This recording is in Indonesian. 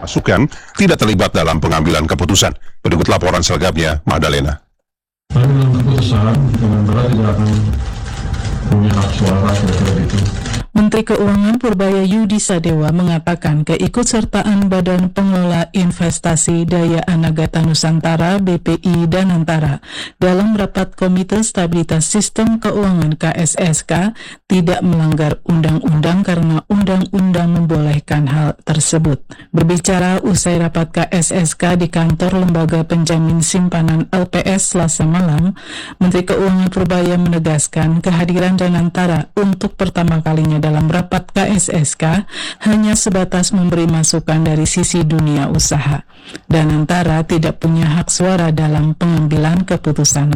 masukan tidak terlibat dalam pengambilan keputusan. Berikut laporan selengkapnya, Madalena. Pengambilan keputusan pengendara tidak akan punya hak suara seperti itu. Menteri Keuangan Purbaya Yudi Sadewa mengatakan keikutsertaan Badan Pengelola Investasi Daya Anagata Nusantara BPI Danantara dalam rapat Komite Stabilitas Sistem Keuangan KSSK tidak melanggar undang-undang karena undang-undang membolehkan hal tersebut. Berbicara usai rapat KSSK di kantor Lembaga Penjamin Simpanan LPS Selasa malam, Menteri Keuangan Purbaya menegaskan kehadiran Danantara untuk pertama kalinya dalam rapat KSSK hanya sebatas memberi masukan dari sisi dunia usaha. Danantara tidak punya hak suara dalam pengambilan keputusan